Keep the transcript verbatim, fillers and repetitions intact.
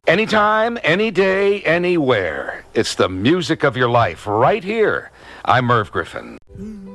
Anytime, any day, anywhere. It's the music of your life right here. I'm Merv Griffin.